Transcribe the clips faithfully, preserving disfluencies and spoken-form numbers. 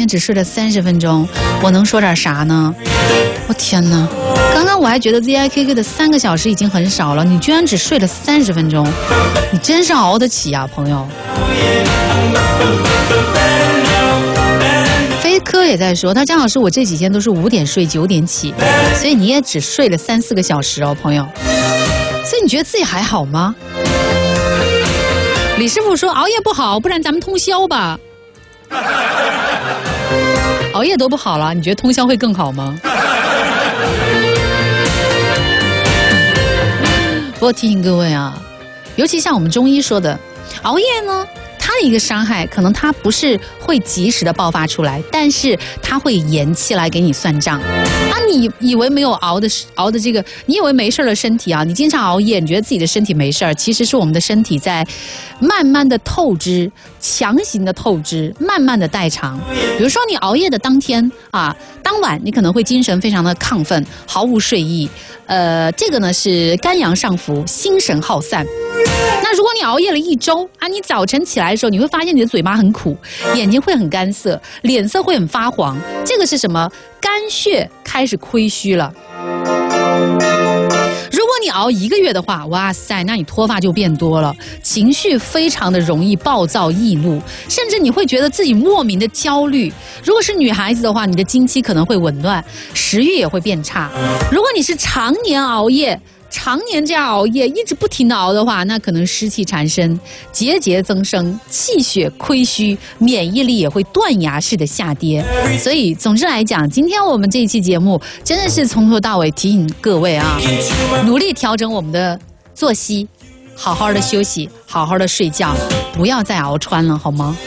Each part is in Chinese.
天只睡了三十分钟，我能说点啥呢？我天哪！刚刚我还觉得 Z I K K 的三个小时已经很少了，你居然只睡了三十分钟，你真是熬得起啊，朋友。飞科也在说，他张老师，我这几天都是五点睡九点起，所以你也只睡了三四个小时哦，朋友。所以你觉得自己还好吗？李师傅说熬夜不好，不然咱们通宵吧。熬夜都不好了，你觉得通宵会更好吗？不过提醒各位啊，尤其像我们中医说的，熬夜呢，它的一个伤害，可能它不是会及时的爆发出来，但是它会延期来给你算账。啊，你以为没有熬的熬的这个，你以为没事的身体啊，你经常熬夜，你觉得自己的身体没事，其实是我们的身体在慢慢的透支，强行的透支，慢慢的代偿。比如说你熬夜的当天啊，当晚你可能会精神非常的亢奋，毫无睡意。呃，这个呢是肝阳上浮，心神耗散。那如果你熬夜了一周啊，你早晨起来的时候，你会发现你的嘴巴很苦，眼睛会很干涩，脸色会很发黄，这个是什么？肝血开始亏虚了。如果你熬一个月的话，哇塞，那你脱发就变多了，情绪非常的容易暴躁易怒，甚至你会觉得自己莫名的焦虑。如果是女孩子的话，你的经期可能会紊乱，食欲也会变差。如果你是常年熬夜，常年这样熬夜，一直不停的熬的话，那可能湿气缠身，节节增生，气血亏虚，免疫力也会断崖式的下跌。所以总之来讲，今天我们这一期节目真的是从头到尾提醒各位啊，努力调整我们的作息，好好的休息，好好的睡觉，不要再熬穿了，好吗？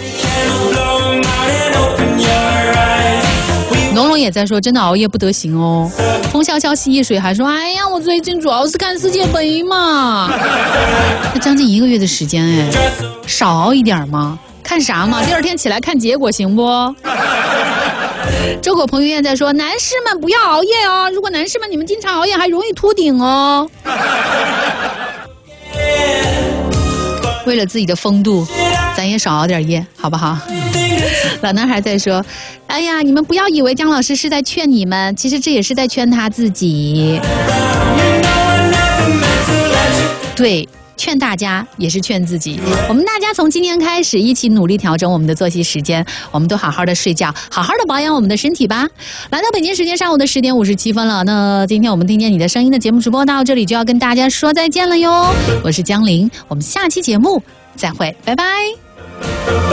龙龙也在说，真的熬夜不得行哦。风潇潇洗一水还说，哎呀，我最近主要是看世界杯嘛。那将近一个月的时间，哎，少熬一点嘛。看啥嘛？第二天起来看结果行不？周口彭于晏在说，男士们不要熬夜哦，如果男士们你们经常熬夜，还容易秃顶哦。为了自己的风度，咱也少熬点夜，好不好？老男孩在说，哎呀，你们不要以为姜老师是在劝你们，其实这也是在劝他自己。对，劝大家也是劝自己。我们大家从今天开始一起努力调整我们的作息时间，我们都好好的睡觉，好好的保养我们的身体吧。来到北京时间上午的十点五十七分了，那今天我们听见你的声音的节目直播到这里就要跟大家说再见了哟。我是江玲，我们下期节目再会，拜拜。